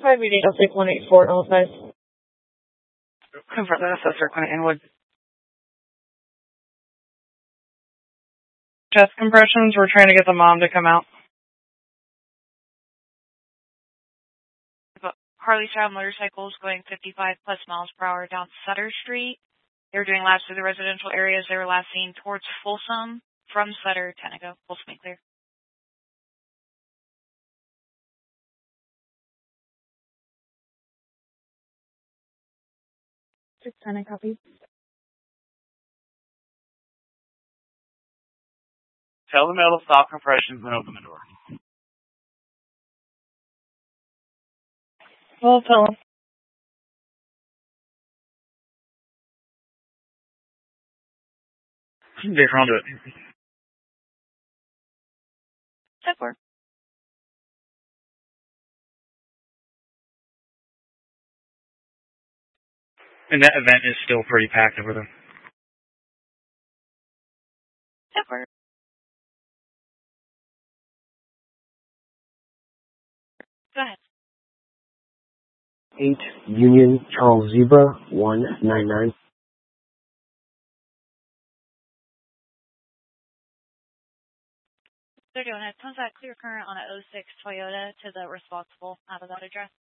5 meeting, I'll take 184 all size. Confirm that assessor, Clint Inwood. Chest compressions, we're trying to get the mom to come out. Harley style motorcycles going 55 plus miles per hour down Sutter Street. They were doing laps through the residential areas. They were last seen towards Folsom from Sutter, Tenneco. Folsom and clear. 610, I copy. Tell the male to stop compressions and open the door. Well, tell him. Get around to it. Step 4. And that event is still pretty packed over there. Step 4. Go ahead. 8 Union Charles Zebra 199. They're doing it. Tons that clear current on a 06 Toyota to the responsible out of that address.